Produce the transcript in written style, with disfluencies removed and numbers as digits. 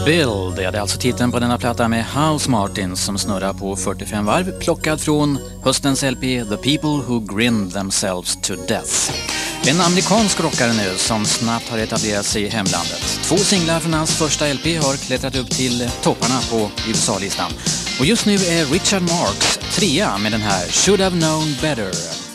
Bill, det är alltså titeln på denna platta med House Martins som snurrar på 45 varv, plockad från höstens LP The People Who Grinned Themselves to Death. En amerikansk rockare nu som snabbt har etablerat sig i hemlandet. 2 singlar från hans första LP har klättrat upp till topparna på USA-listan. Och just nu är Richard Marx 3 med den här Should Have Known Better.